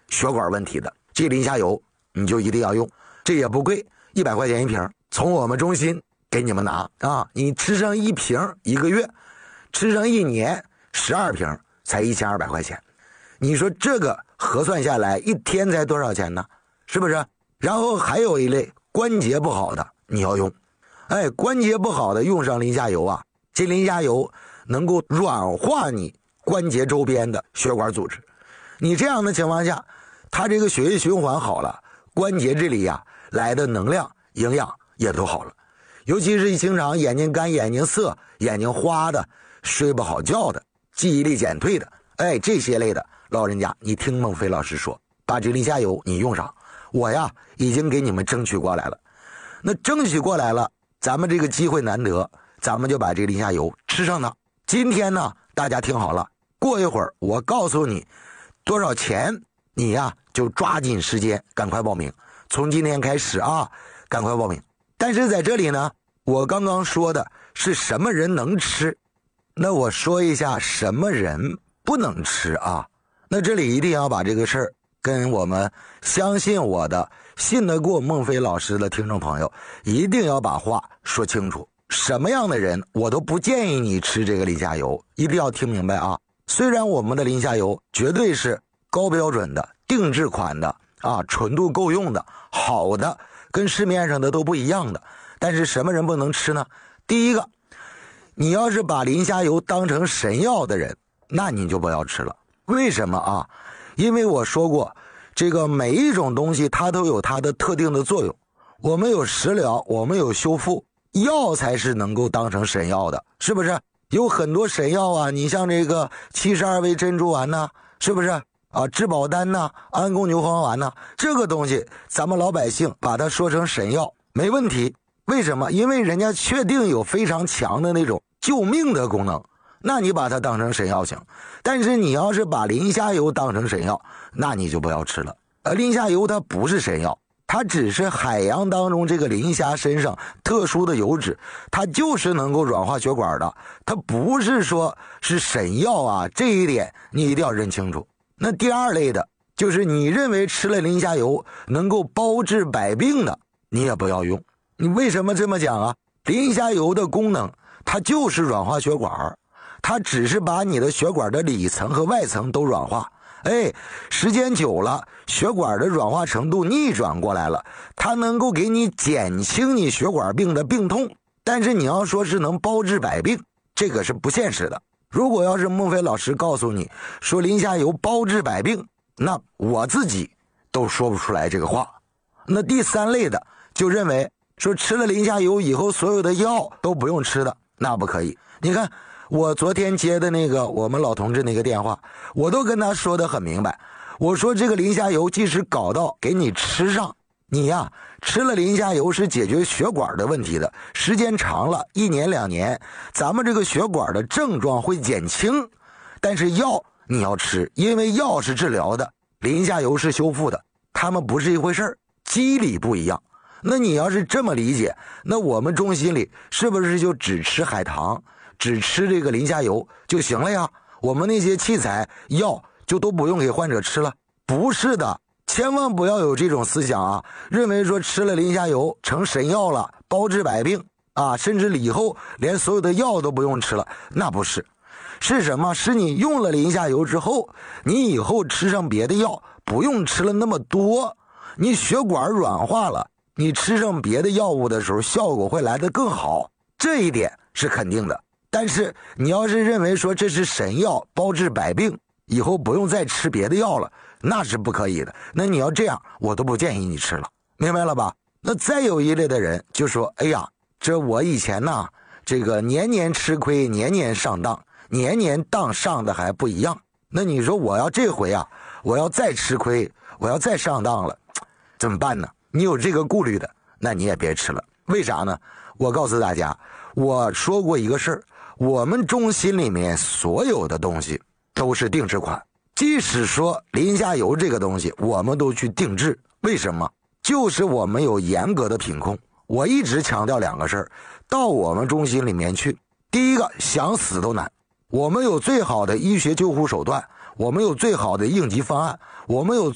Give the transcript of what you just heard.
血管问题的，这磷虾油你就一定要用，这也不贵，100块钱一瓶，从我们中心给你们拿啊！你吃上1瓶1个月，吃上1年12瓶才1200块钱，你说这个核算下来1天才多少钱呢？是不是？然后还有一类关节不好的你要用，关节不好的用上磷虾油啊，这磷虾油能够软化你关节周边的血管组织，你这样的情况下，它这个血液循环好了，关节这里呀来的能量营养也都好了。尤其是经常眼睛干、眼睛涩、眼睛花的、睡不好觉的、记忆力减退的，这些类的老人家，你听孟非老师说，把这磷虾油你用上，我呀已经给你们争取过来了。那争取过来了，咱们这个机会难得，咱们就把这个磷虾油吃上它。今天呢，大家听好了，过一会儿我告诉你多少钱，你呀就抓紧时间赶快报名，从今天开始啊，赶快报名。但是在这里呢，我刚刚说的是什么人能吃，那我说一下什么人不能吃啊。那这里一定要把这个事儿跟我们相信我的、信得过孟非老师的听众朋友，一定要把话说清楚。什么样的人我都不建议你吃这个磷虾油，一定要听明白啊。虽然我们的磷虾油绝对是高标准的、定制款的啊，纯度够用的、好的，跟市面上的都不一样的，但是什么人不能吃呢？第一个，你要是把磷虾油当成神药的人，那你就不要吃了。为什么啊？因为我说过，这个每一种东西它都有它的特定的作用，我们有食疗，我们有修复，药才是能够当成神药的，是不是？有很多神药啊，你像这个72味珍珠丸呐，是不是啊？治保丹呐，安宫牛黄丸呐，这个东西咱们老百姓把它说成神药没问题。为什么？因为人家确定有非常强的那种救命的功能，那你把它当成神药行。但是你要是把磷虾油当成神药，那你就不要吃了。磷虾油它不是神药，它只是海洋当中这个磷虾身上特殊的油脂，它就是能够软化血管的，它不是说是神药啊，这一点你一定要认清楚。那第二类的就是你认为吃了磷虾油能够包治百病的，你也不要用。你为什么这么讲啊？磷虾油的功能它就是软化血管，它只是把你的血管的里层和外层都软化，时间久了，血管的软化程度逆转过来了，它能够给你减轻你血管病的病痛，但是你要说是能包治百病，这个是不现实的。如果要是孟非老师告诉你说磷虾油包治百病，那我自己都说不出来这个话。那第三类的就认为说吃了磷虾油以后所有的药都不用吃的，那不可以。你看我昨天接的那个我们老同志那个电话，我都跟他说得很明白，我说这个磷虾油即使搞到给你吃上，你呀吃了磷虾油是解决血管的问题的，时间长了1年2年，咱们这个血管的症状会减轻，但是药你要吃，因为药是治疗的，磷虾油是修复的，它们不是一回事儿，机理不一样。那你要是这么理解，那我们中心里是不是就只吃海棠，只吃这个磷虾油就行了呀？我们那些器材药就都不用给患者吃了？不是的，千万不要有这种思想啊，认为说吃了磷虾油成神药了，包治百病啊，甚至以后连所有的药都不用吃了，那不是。是什么？是你用了磷虾油之后，你以后吃上别的药不用吃了那么多，你血管软化了，你吃上别的药物的时候效果会来得更好，这一点是肯定的。但是你要是认为说这是神药包治百病，以后不用再吃别的药了，那是不可以的。那你要这样，我都不建议你吃了，明白了吧？那再有一类的人就说，哎呀，这我以前呢，这个年年吃亏，年年上当，年年当上的还不一样。那你说我要这回啊，我要再吃亏，我要再上当了，怎么办呢？你有这个顾虑的，那你也别吃了。为啥呢？我告诉大家，我说过一个事儿，我们中心里面所有的东西都是定制款，即使说磷虾油这个东西我们都去定制。为什么？就是我们有严格的品控。我一直强调2个事儿，到我们中心里面去，第一个想死都难，我们有最好的医学救护手段，我们有最好的应急方案，我们有